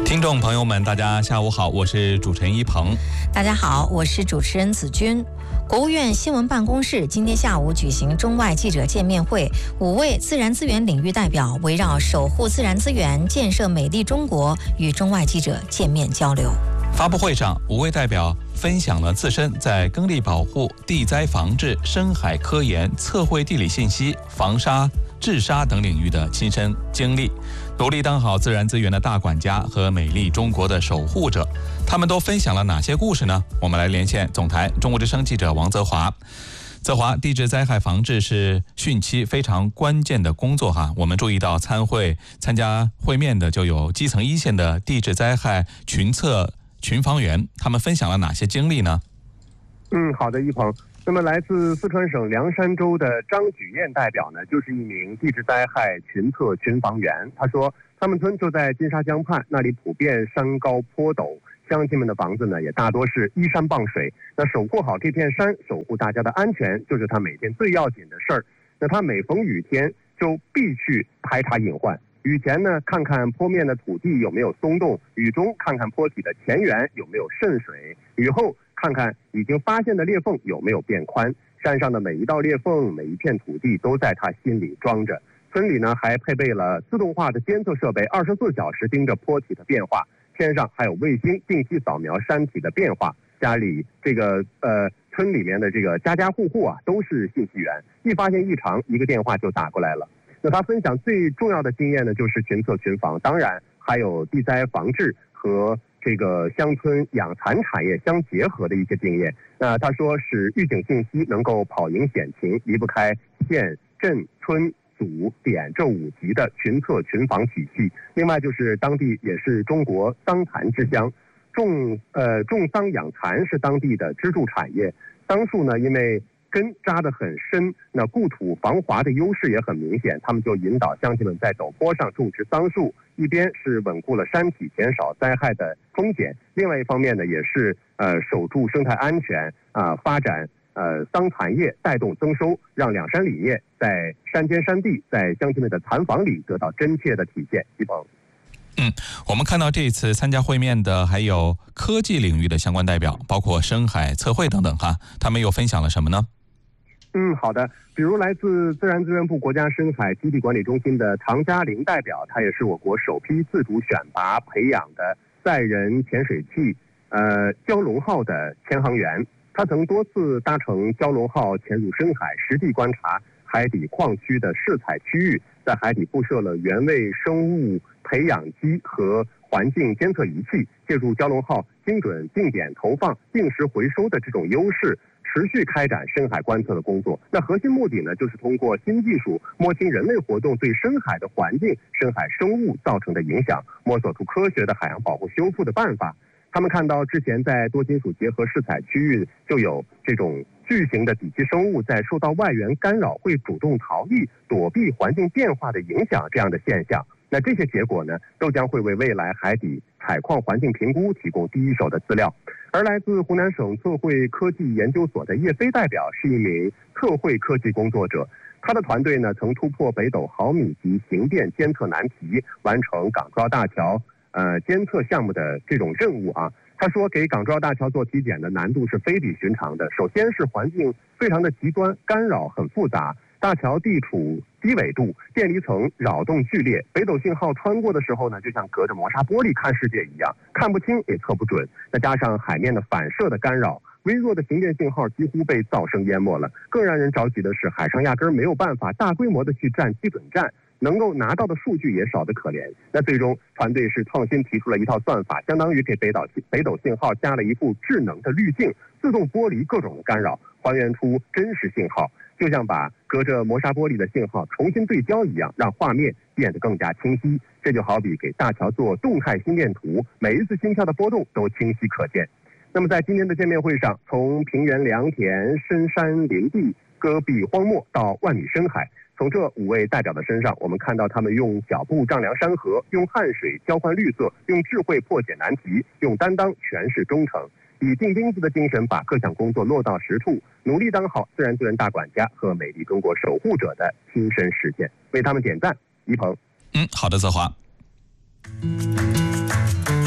听众朋友们，大家下午好，我是主持人一鹏。 大家好，我是主持人子君。国务院新闻办公室今天下午举行中外记者见面会，5位自然资源领域代表围绕守护自然资源、建设美丽中国与中外记者见面交流。 发布会上，5位代表分享了自身在耕地保护、地灾防治、深海科研、测绘地理信息、防沙、治沙等领域的亲身经历，努力当好自然资源的大管家和美丽中国的守护者。他们都分享了哪些故事呢？我们来连线总台中国之声记者王泽华。泽华，地质灾害防治是汛期非常关键的工作哈。我们注意到参加会面的就有基层一线的地质灾害群测群防员，他们分享了哪些经历呢？ 好的，一鹏。那么来自四川省凉山州的张举燕代表呢，就是一名地质灾害群测群防员。他说，他们村就在金沙江畔，那里普遍山高坡陡，乡亲们的房子呢也大多是依山傍水。那守护好这片山，守护大家的安全，就是他每天最要紧的事儿。那他每逢雨天就必去排查隐患。雨前呢，看看坡面的土地有没有松动；雨中看看坡体的前缘有没有渗水；雨后看看已经发现的裂缝有没有变宽。山上的每一道裂缝、每一片土地都在他心里装着。村里呢还配备了自动化的监测设备，24小时盯着坡体的变化。天上还有卫星定期扫描山体的变化。家里村里面的家家户户啊都是信息源，一发现异常，一个电话就打过来了。那他分享最重要的经验呢，就是群测群防，当然还有地灾防治和乡村养蚕产业相结合的一些经验。那他说，使预警信息能够跑赢险情，离不开县、镇、村、组、点这5级的群测群防体系。另外就是当地也是中国桑蚕之乡，种桑养蚕是当地的支柱产业。桑树呢，因为根扎得很深，那固土防滑的优势也很明显，他们就引导乡亲们在陡坡上种植桑树，一边是稳固了山体，减少灾害的风险，另外一方面呢，也是守住生态安全发展桑蚕业，带动增收，让两山理念在山间山地，在乡亲们的蚕房里得到真切的体现。一鹏。 我们看到这次参加会面的还有科技领域的相关代表，包括深海测绘等等哈，他们又分享了什么呢？ 好的，比如来自自然资源部国家深海基地管理中心的唐嘉玲代表，他也是我国首批自主选拔培养的载人潜水器蛟龙号的潜航员。他曾多次搭乘蛟龙号潜入深海，实地观察海底矿区的试采区域，在海底布设了原位生物培养基和环境监测仪器，借助蛟龙号精准定点投放、定时回收的这种优势，持续开展深海观测的工作。那核心目的呢，就是通过新技术摸清人类活动对深海的环境、深海生物造成的影响，摸索出科学的海洋保护修复的办法。他们看到之前在多金属结合试采区域就有这种巨型的底栖生物在受到外源干扰会主动逃逸，躲避环境变化的影响这样的现象。那这些结果呢，都将会为未来海底采矿环境评估提供第一手的资料。而来自湖南省测绘科技研究所的叶飞代表是一名测绘科技工作者，他的团队呢曾突破北斗毫米级形变监测难题，完成港珠澳大桥监测项目的这种任务啊。他说，给港珠澳大桥做体检的难度是非比寻常的。首先是环境非常的极端，干扰很复杂，大桥地处低纬度，电离层扰动剧烈，北斗信号穿过的时候呢，就像隔着磨砂玻璃看世界一样，看不清也测不准。再加上海面的反射的干扰，微弱的形变信号几乎被噪声淹没了。更让人着急的是，海上压根没有办法大规模的去站基准站，能够拿到的数据也少得可怜。那最终团队是创新提出了一套算法，相当于给北斗信号加了一副智能的滤镜，自动剥离各种的干扰，还原出真实信号，就像把隔着磨砂玻璃的信号重新对焦一样，让画面变得更加清晰。这就好比给大桥做动态心电图，每一次心跳的波动都清晰可见。那么在今天的见面会上，从平原良田、深山林地、戈壁荒漠到万米深海，从这5位代表的身上，我们看到他们用脚步丈量山河，用汗水交换绿色，用智慧破解难题，用担当诠释忠诚，以钉钉子的精神把各项工作落到实处，努力当好自然资源大管家和美丽中国守护者的亲身实践。为他们点赞，一鹏。 好的，泽华。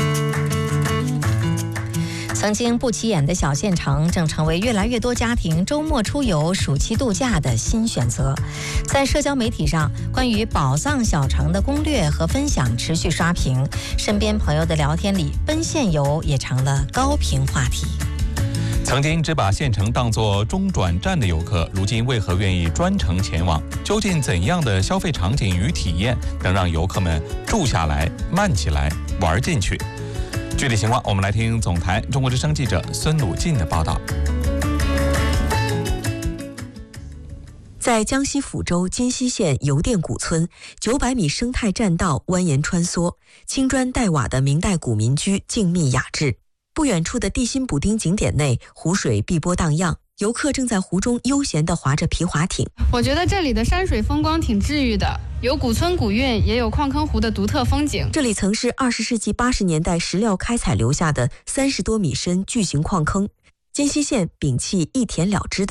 曾经不起眼的小县城，正成为越来越多家庭周末出游、暑期度假的新选择。在社交媒体上，关于宝藏小城的攻略和分享持续刷屏，身边朋友的聊天里，奔县游也成了高频话题。 曾经只把县城当作中转站的游客，如今为何愿意专程前往？究竟怎样的消费场景与体验能让游客们住下来、慢起来、玩进去？具体情况，我们来听总台中国之声记者孙鲁进的报道。 在江西抚州金溪县邮电古村，900米生态栈道蜿蜒穿梭，青砖黛瓦的明代古民居静谧雅致。不远处的地心补丁景点内，湖水碧波荡漾，游客正在湖中悠闲地划着皮划艇。 我觉得这里的山水风光挺治愈的，有古村古韵，也有矿坑湖的独特风景。 这里曾是20世纪80年代石料开采留下的30多米深巨型矿坑。金溪县摒弃一田了之的